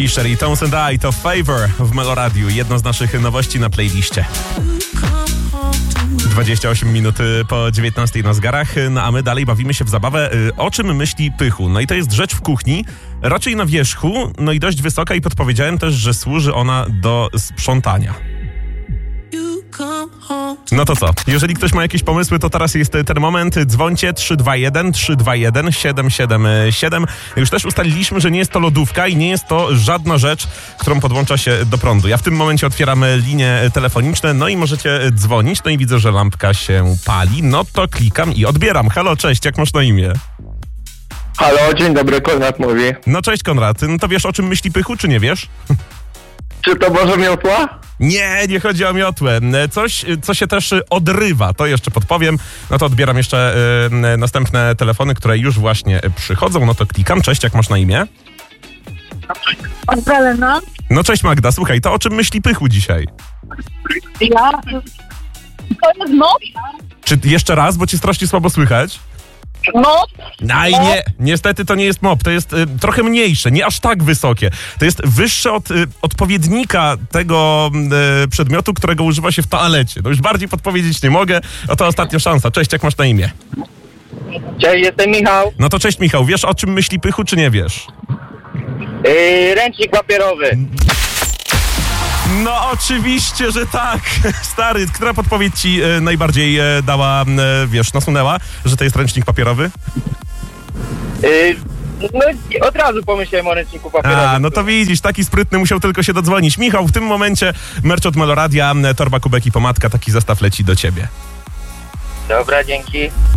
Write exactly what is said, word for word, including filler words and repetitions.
Fisher i Tones and I to Favor w Meloradiu. Jedno z naszych nowości na playliście. dwadzieścia osiem minut po dziewiętnastej na zegarach, no a my dalej bawimy się w zabawę. O czym myśli Pychu? No i to jest rzecz w kuchni, raczej na wierzchu, no i dość wysoka i podpowiedziałem też, że służy ona do sprzątania. No to co? Jeżeli ktoś ma jakieś pomysły, to teraz jest ten moment. Dzwońcie trzy dwa jeden trzy dwa jeden siedem siedem siedem. Już też ustaliliśmy, że nie jest to lodówka i nie jest to żadna rzecz, którą podłącza się do prądu. Ja w tym momencie otwieram linie telefoniczne, no i możecie dzwonić. No i widzę, że lampka się pali. No to klikam i odbieram. Halo, cześć, jak masz na imię? Halo, dzień dobry, Konrad mówi. No cześć Konrad, no to wiesz, o czym myśli Pychu, czy nie wiesz? Czy to może miotła? Nie, nie chodzi o miotłę. Coś, co się też odrywa, to jeszcze podpowiem. No to odbieram jeszcze y, następne telefony, które już właśnie przychodzą. No to klikam. Cześć, jak masz na imię? Magdalena? No cześć Magda, słuchaj, to o czym myśli Pychu dzisiaj? Ja? To jest mop? Czy jeszcze raz, bo cię strasznie słabo słychać? Mop? No i nie, niestety to nie jest mop, to jest y, trochę mniejsze, nie aż tak wysokie. To jest wyższe od y, odpowiednika tego y, przedmiotu, którego używa się w toalecie. No już bardziej podpowiedzieć nie mogę, oto ostatnia szansa. Cześć, jak masz na imię? Cześć, jestem Michał. No to cześć Michał, wiesz o czym myśli Pychu, czy nie wiesz? Yy, ręcznik papierowy. No oczywiście, że tak. Stary, która podpowiedź ci y, najbardziej y, dała, y, wiesz, nasunęła, że to jest ręcznik papierowy? Yy, no od razu pomyślałem o ręczniku papierowym. A, no to widzisz, taki sprytny musiał tylko się dodzwonić. Michał, w tym momencie merch od Meloradia, torba, kubek i pomadka, taki zestaw leci do ciebie. Dobra, dzięki.